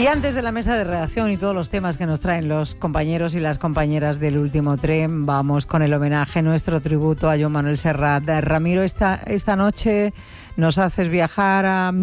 Y antes de la mesa de redacción y todos los temas que nos traen los compañeros y las compañeras del último tren, vamos con el homenaje, nuestro tributo a Joan Manuel Serrat. Ramiro, esta noche nos haces viajar a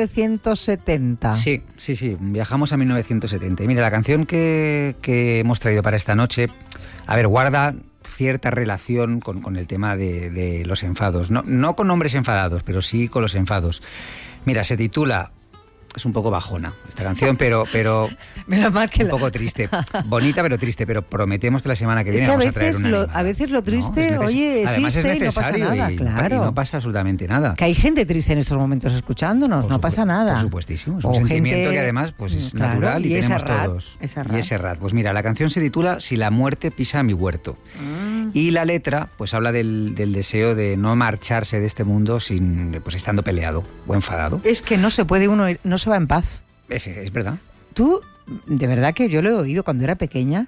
1970. Sí, viajamos a 1970. Y mira, la canción que hemos traído para esta noche, guarda cierta relación con el tema de los enfados. No con hombres enfadados, pero sí con los enfados. Mira, se titula... Es un poco bajona esta canción, pero menos mal que un poco triste. Bonita, pero triste. Pero prometemos que la semana que viene vamos a traer una a veces lo triste, además es necesario, no pasa nada, claro. Y no pasa absolutamente nada. Que hay gente triste en estos momentos escuchándonos, no pasa nada. Por supuestísimo, es un sentimiento que además pues es natural y tenemos todos. Y es Serrat. Pues mira, la canción se titula Si la muerte pisa mi huerto. Y la letra pues habla del deseo de no marcharse de este mundo estando peleado o enfadado. Es que no se puede uno ir, no se va en paz. Es verdad. Tú, de verdad que yo lo he oído cuando era pequeña,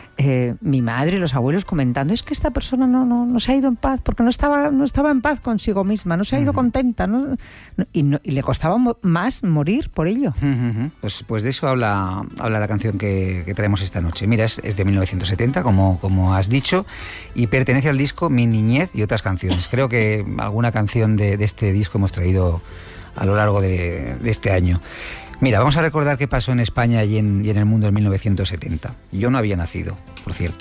mi madre y los abuelos comentando, es que esta persona no se ha ido en paz, porque no estaba en paz consigo misma, no se ha ido contenta, y le costaba más morir por ello. Pues de eso habla la canción que traemos esta noche. Mira, es de 1970, como has dicho, y pertenece al disco Mi niñez y otras canciones. Creo que alguna canción de este disco hemos traído a lo largo de este año. Mira, vamos a recordar qué pasó en España y en el mundo en 1970. Yo no había nacido, por cierto.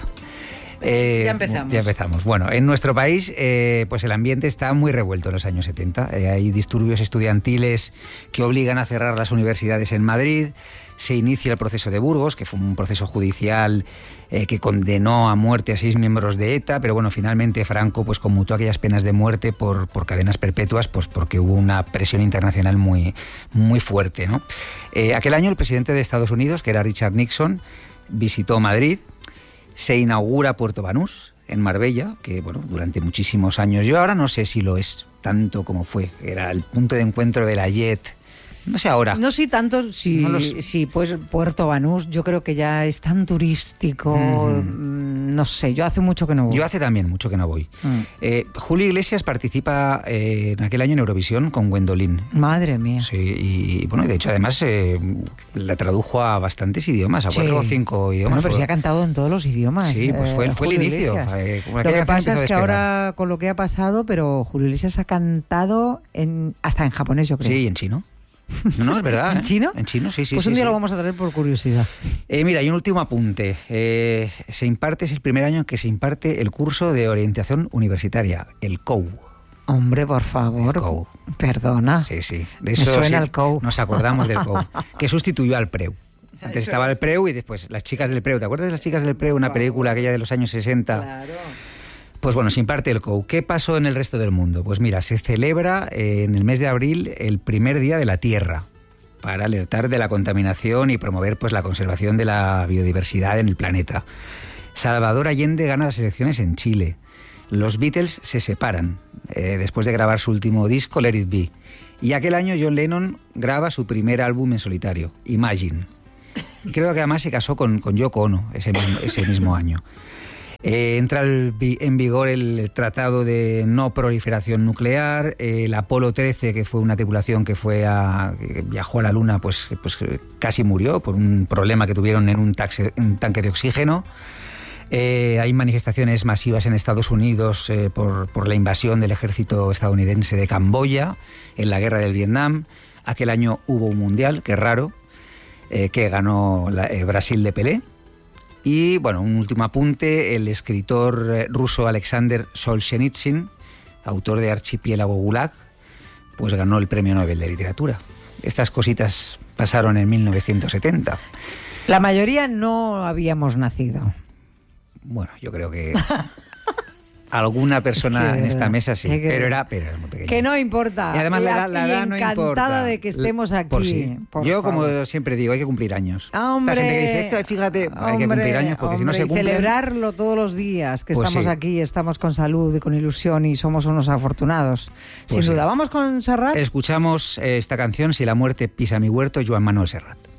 Ya empezamos. Bueno, en nuestro país pues el ambiente está muy revuelto en los años 70. Hay disturbios estudiantiles que obligan a cerrar las universidades en Madrid. Se inicia el proceso de Burgos, que fue un proceso judicial que condenó a muerte a 6 miembros de ETA, pero bueno, finalmente Franco pues conmutó aquellas penas de muerte por cadenas perpetuas, pues porque hubo una presión internacional muy, muy fuerte, ¿no? Aquel año el presidente de Estados Unidos, que era Richard Nixon, visitó Madrid. Se inaugura Puerto Banús, en Marbella, que bueno, durante muchísimos años, yo ahora no sé si lo es tanto como fue, era el punto de encuentro de la JET. No sé ahora. No sé tanto, sí, pues Puerto Banús yo creo que ya es tan turístico, no sé, yo hace mucho que no voy. Yo hace también mucho que no voy. Julio Iglesias participa en aquel año en Eurovisión con Gwendolyn. Madre mía. Sí, y bueno, de hecho además la tradujo a bastantes idiomas, a 4 o 5 idiomas. Bueno, pero sí ha cantado en todos los idiomas. Sí, pues fue el inicio. Lo que pasa es que ahora con lo que ha pasado, pero Julio Iglesias ha cantado hasta en japonés, yo creo. Sí, y en chino. No, es verdad. ¿En chino? En chino, sí. Pues un día lo vamos a traer por curiosidad. Mira, y un último apunte. Es el primer año en que se imparte el curso de orientación universitaria, el COU. Hombre, por favor. El COU. Perdona. Sí. De eso me suena el COU. Nos acordamos del COU, que sustituyó al PREU. Antes estaba el PREU y después las chicas del PREU. ¿Te acuerdas de las chicas del PREU? Una película aquella de los años 60. Claro. Pues bueno, se imparte el COU. ¿Qué pasó en el resto del mundo? Pues mira, se celebra en el mes de abril el primer Día de la Tierra para alertar de la contaminación y promover pues la conservación de la biodiversidad en el planeta. Salvador Allende gana las elecciones en Chile. Los Beatles se separan después de grabar su último disco, Let It Be. Y aquel año John Lennon graba su primer álbum en solitario, Imagine. Y creo que además se casó con Yoko Ono ese mismo año. Entra en vigor el Tratado de No Proliferación Nuclear, el Apolo 13, que fue una tripulación que viajó a la Luna, pues casi murió por un problema que tuvieron en un tanque de oxígeno. Hay manifestaciones masivas en Estados Unidos por la invasión del ejército estadounidense de Camboya en la guerra del Vietnam. Aquel año hubo un mundial, que es raro, que ganó Brasil de Pelé. Y bueno, un último apunte, el escritor ruso Alexander Solzhenitsyn, autor de Archipiélago Gulag, pues ganó el Premio Nobel de Literatura. Estas cositas pasaron en 1970. La mayoría no habíamos nacido. Bueno, yo creo que alguna persona en esta mesa sí, pero era muy pequeña. Que no importa. Y además la edad no importa. Encantada de que estemos aquí. Por sí. Yo, como siempre digo, hay que cumplir años. Hombre, la gente que dice, fíjate, hay que cumplir años porque si no se cumplen... Y celebrarlo todos los días, que pues estamos sí. aquí, estamos con salud y con ilusión y somos unos afortunados. Pues sin duda. ¿Vamos con Serrat? Escuchamos esta canción, Si la muerte pisa mi huerto, Joan Manuel Serrat.